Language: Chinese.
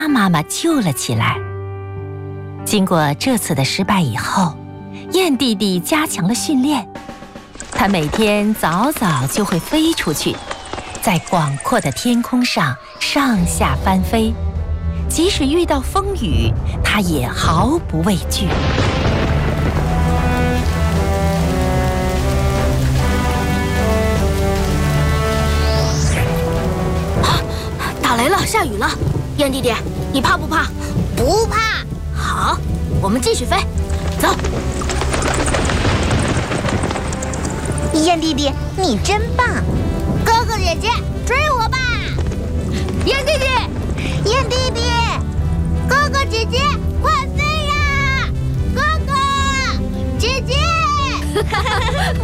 妈妈救了起来。经过这次的失败以后，燕弟弟加强了训练。他每天早早就会飞出去，在广阔的天空上上下翻飞，即使遇到风雨，他也毫不畏惧。 打雷了，下雨了，燕弟弟，你怕不怕？ 不怕。 好，我们继续飞，走。 燕弟弟，你真棒！哥哥姐姐，追我吧！ 燕弟弟， 燕弟弟，哥哥姐姐，快飞呀！哥哥姐姐。